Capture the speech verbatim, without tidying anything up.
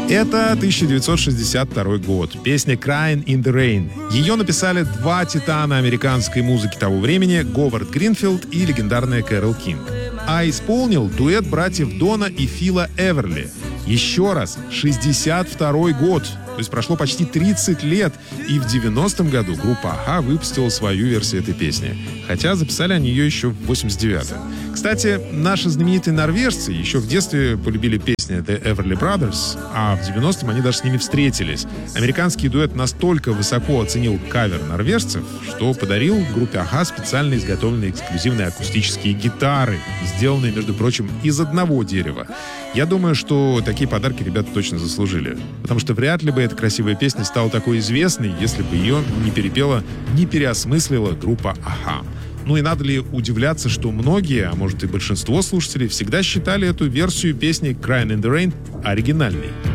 Это тысяча девятьсот шестьдесят второй год. Песня «Crying in the Rain». Ее написали два титана американской музыки того времени — Говард Гринфилд и легендарная Кэрол Кинг. А исполнил дуэт братьев Дона и Фила Эверли. Еще раз, шестьдесят второй год. То есть прошло почти тридцать лет, и в девяностом году группа «Аха» выпустила свою версию этой песни. Хотя записали они ее еще в восемьдесят девятом. Кстати, наши знаменитые норвежцы еще в детстве полюбили песни The Everly Brothers, а в девяностом они даже с ними встретились. Американский дуэт настолько высоко оценил кавер норвежцев, что подарил группе «Аха» специально изготовленные эксклюзивные акустические гитары, сделанные, между прочим, из одного дерева. Я думаю, что такие подарки ребята точно заслужили. Потому что вряд ли бы эта красивая песня стала такой известной, если бы ее не перепела, не переосмыслила группа «Аха». Ну и надо ли удивляться, что многие, а может и большинство слушателей, всегда считали эту версию песни «Crying in the Rain» оригинальной.